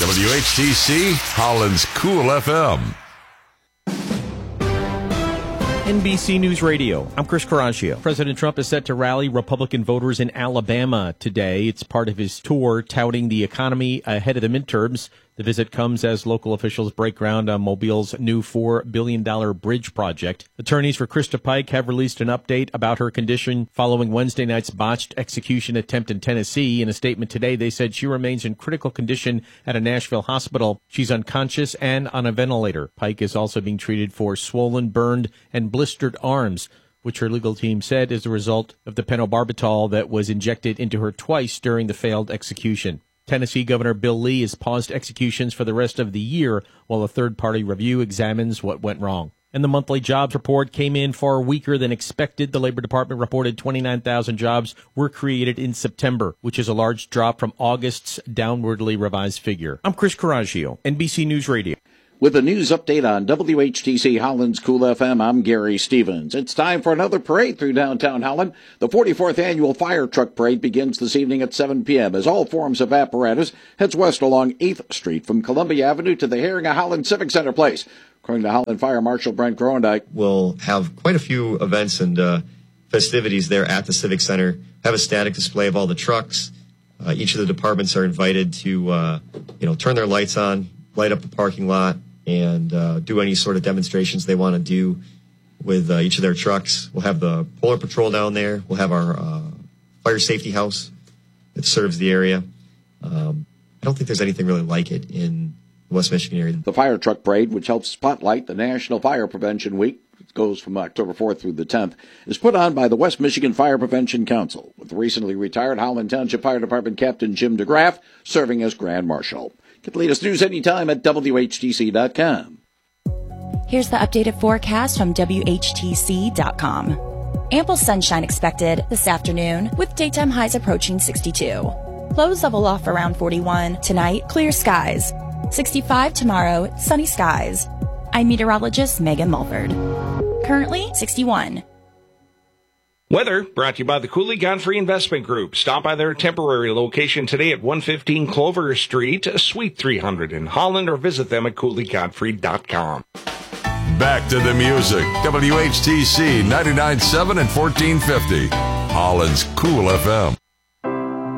WHTC, Holland's Cool FM. NBC News Radio. I'm Chris Coraggio. President Trump is set to rally Republican voters in Alabama today. It's part of his tour touting the economy ahead of the midterms. The visit comes as local officials break ground on Mobile's new $4 billion bridge project. Attorneys for Krista Pike have released an update about her condition following Wednesday night's botched execution attempt in Tennessee. In a statement today, they said she remains in critical condition at a Nashville hospital. She's unconscious and on a ventilator. Pike is also being treated for swollen, burned, and blistered arms, which her legal team said is the result of the pentobarbital that was injected into her twice during the failed execution. Tennessee Governor Bill Lee has paused executions for the rest of the year while a third-party review examines what went wrong. And the monthly jobs report came in far weaker than expected. The Labor Department reported 29,000 jobs were created in September, which is a large drop from August's downwardly revised figure. I'm Chris Coraggio, NBC News Radio. With a news update on WHTC Holland's Cool FM, I'm Gary Stevens. It's time for another parade through downtown Holland. The 44th Annual Fire Truck Parade begins this evening at 7 p.m. as all forms of apparatus heads west along 8th Street from Columbia Avenue to the Herring of Holland Civic Center Place. According to Holland Fire Marshal Brent Grondike, we'll have quite a few events and festivities there at the Civic Center. Have a static display of all the trucks. Each of the departments are invited to, turn their lights on, light up the parking lot, and do any sort of demonstrations they want to do with each of their trucks. We'll have the Polar Patrol down there. We'll have our fire safety house that serves the area. I don't think there's anything really like it in the West Michigan area. The Fire Truck Parade, which helps spotlight the National Fire Prevention Week, it goes from October 4th through the 10th, is put on by the West Michigan Fire Prevention Council, with recently retired Holland Township Fire Department Captain Jim DeGraff serving as Grand Marshal. Get the latest news anytime at WHTC.com. Here's the updated forecast from WHTC.com. Ample sunshine expected this afternoon with daytime highs approaching 62. Lows level off around 41. Tonight, clear skies. 65 tomorrow, sunny skies. I'm meteorologist Megan Mulford. Currently 61. Weather brought to you by the Cooley Godfrey Investment Group. Stop by their temporary location today at 115 Clover Street, Suite 300 in Holland, or visit them at CooleyGodfrey.com. Back to the music. WHTC 99.7 and 1450. Holland's Cool FM.